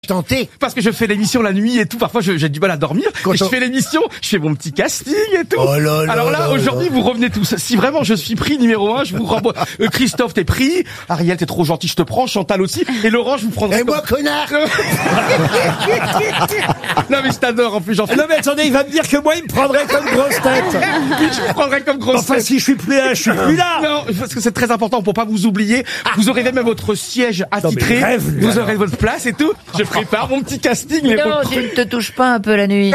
Tenté. Parce que je fais l'émission la nuit et tout, parfois j'ai du mal à dormir. Et je fais l'émission, je fais mon petit casting et tout. Oh là là. Alors là, aujourd'hui, vous revenez tous. Si vraiment je suis pris numéro 1, je vous renvoie. Christophe, t'es pris. Ariel, t'es trop gentil, je te prends. Chantal aussi. Et Laurent, je vous prendrai. Et moi, connard. Non mais je t'adore en plus, j'en fais. Non mais attendez, il va me dire que moi il me prendrait comme grosse tête. Oui, je vous prendrai comme grosse Enfin tête. si je suis plus là, je suis plus là. Non, parce que c'est très important pour pas vous oublier. Vous aurez même votre siège attitré. mais rêve, lui, vous alors. aurez votre place et tout. Je prépare mon petit casting. Les Non, tu ne te touches pas un peu la nuit.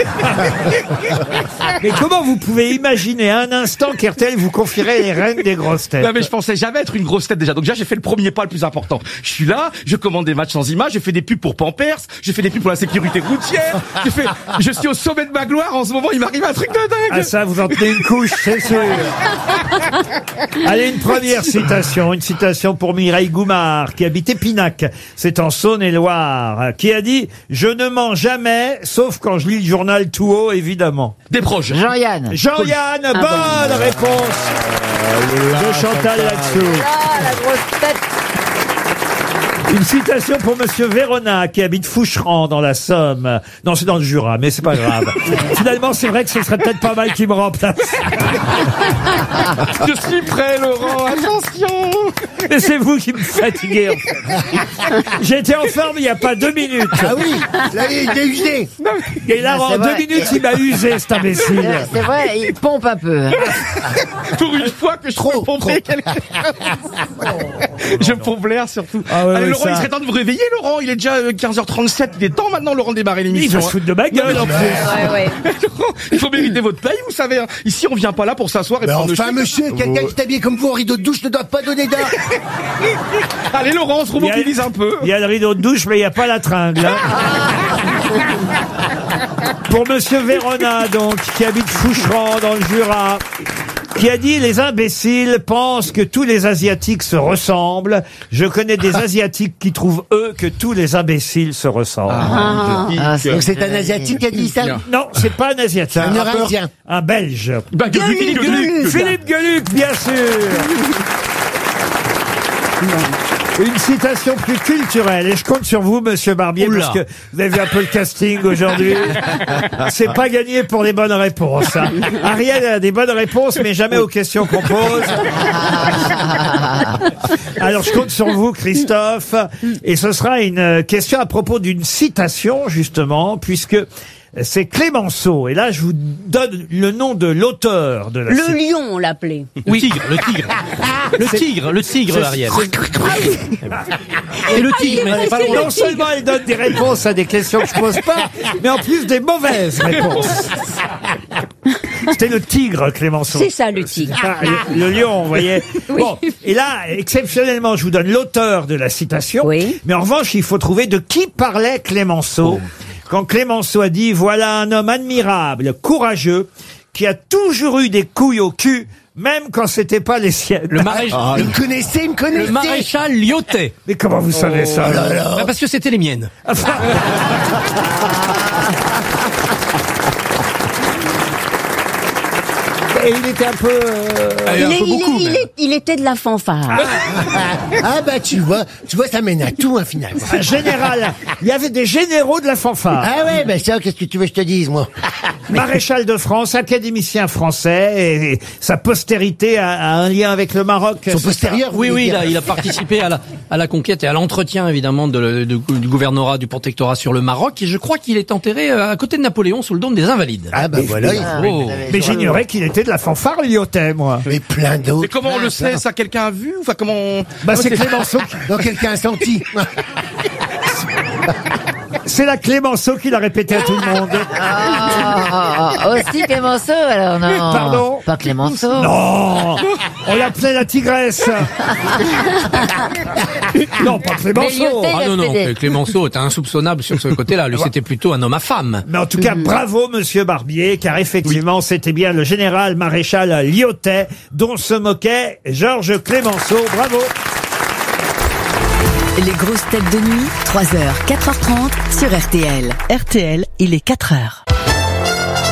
Mais comment vous pouvez imaginer un instant qu'RTL vous confierait les rênes des grosses têtes? Non mais je pensais jamais être une grosse tête déjà. Donc déjà j'ai fait le premier pas le plus important. Je suis là, je commande des matchs sans images, je fais des pubs pour Pampers, je fais des pubs pour la sécurité routière, je suis au sommet de ma gloire en ce moment, il m'arrive un truc de dingue. Ah ça, vous en tenez une couche, c'est sûr. Allez, une première citation. Une citation pour Mireille Goumard, qui habite Épinac. C'est en Saône-et-Loire. Qui a dit « Je ne mens jamais, sauf quand je lis le journal tout haut, évidemment. » Des proches. Jean-Yann. Jean-Yann, bonne réponse de Chantal là-dessous. Ah, la grosse tête. Une citation pour Monsieur Vérona, qui habite Foucheran, dans la Somme. Non, c'est dans le Jura, mais c'est pas grave. Finalement, c'est vrai que ce serait peut-être pas mal qu'il me remplace. Je suis prêt Laurent, attention. Mais c'est vous qui me fatiguez, en fait. J'étais en forme il y a pas 2 minutes. Ah oui, là, il est usé. Et là, Ah, en c'est 2 vrai. minutes, il m'a usé, cet imbécile. C'est vrai, il pompe un peu. Pour une fois que je peux pomper quelqu'un. Je pompe l'air surtout. Ah ouais, Allez ouais, Laurent, ça. il serait temps de vous réveiller Laurent, il est déjà 15h37, il est temps maintenant Laurent de démarrer Il l'émission. va se foutre de ma gueule, en plus. Ouais. Laurent, il faut mériter votre paye, vous savez. Hein. Ici, on vient pas là pour s'asseoir et Mais prendre enfin, le chèque. monsieur, quelqu'un qui t'habille comme vous en rideau de douche ne doit pas donner d'art. Allez Laurent, on se remobilise un peu. Il y a le rideau de douche, mais il n'y a pas la tringle. Hein. Pour Monsieur Vérona, donc, qui habite Foucheran, dans le Jura, qui a dit « Les imbéciles pensent que tous les Asiatiques se ressemblent. Je connais des Asiatiques qui trouvent, eux, que tous les imbéciles se ressemblent. Donc c'est un Asiatique qui a dit ça. Non, c'est pas un Asiatique. Un Eurasien. Un Belge. Bah, Gueuluc. Philippe Gueluc, bien sûr. Une citation plus culturelle, et je compte sur vous, Monsieur Barbier, parce que vous avez vu un peu le casting aujourd'hui. C'est pas gagné pour les bonnes réponses. Hein. Ariel a des bonnes réponses, mais jamais aux questions qu'on pose. Alors je compte sur vous, Christophe, et ce sera une question à propos d'une citation, justement, puisque c'est Clémenceau. Et là, je vous donne le nom de l'auteur de la Le citation. lion, on l'appelait. Le tigre, Ariel. Et le tigre, mais c'est pas loin. Non seulement elle donne des réponses à des questions que je pose pas, mais en plus des mauvaises réponses. C'était le tigre, Clémenceau. C'est ça, le tigre. Ah, le lion, vous voyez. Bon, et là, exceptionnellement, je vous donne l'auteur de la citation. Oui. Mais en revanche, il faut trouver de qui parlait Clémenceau. Quand Clémenceau a dit « Voilà un homme admirable, courageux, qui a toujours eu des couilles au cul, même quand c'était pas les siennes. » Le maréchal. Il me connaissait, il me connaissait. Le maréchal Lyotet. Mais comment vous savez ça Bah, parce que c'était les miennes. Et il était un peu... Il était de la fanfare. Ah bah tu vois, ça mène à tout, hein, finalement. Un général. Il y avait des généraux de la fanfare. Ah ouais, bah ça, qu'est-ce que tu veux que je te dise, moi? Maréchal de France, académicien français, et sa postérité a un lien avec le Maroc. Son postérieur, Oui, vous voulez dire. il a participé à la conquête et à l'entretien, évidemment, du gouvernorat, du protectorat sur le Maroc. Et je crois qu'il est enterré à côté de Napoléon, sous le dôme des Invalides. Ah bah voilà, Oh. Mais j'ignorais qu'il était de la fanfare Lyotet, moi. mais plein d'autres. Mais comment on le sait, ça quelqu'un a vu? Enfin, comment Bah, c'est Clémenceau. Donc quelqu'un a senti. C'est la Clémenceau qui l'a répété à tout le monde. Aussi Clémenceau, alors non. Pardon? Pas Clémenceau. Non, on l'appelait la tigresse. Non, pas Clémenceau. Mais Ah non, Clémenceau était insoupçonnable sur ce côté-là. Lui, c'était plutôt un homme à femme. Mais en tout cas, bravo, Monsieur Barbier, car effectivement, c'était bien le général maréchal Lyotet dont se moquait Georges Clémenceau. Bravo. Les grosses têtes de nuit, 3h, 4h30 sur RTL. RTL, il est 4h.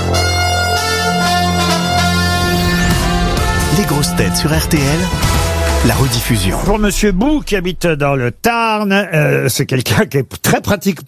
Les grosses têtes sur RTL. la rediffusion. Pour Monsieur Bou, qui habite dans le Tarn, c'est quelqu'un qui est très pratique